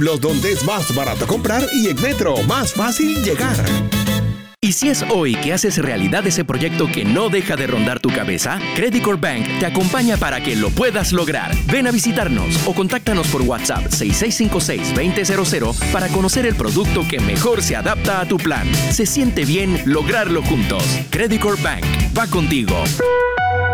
Los donde es más barato comprar y en Metro más fácil llegar. ¿Y si es hoy que haces realidad ese proyecto que no deja de rondar tu cabeza? Credit Corp Bank te acompaña para que lo puedas lograr. Ven a visitarnos o contáctanos por WhatsApp 6656-2000 para conocer el producto que mejor se adapta a tu plan. Se siente bien lograrlo juntos. Credit Corp Bank va contigo.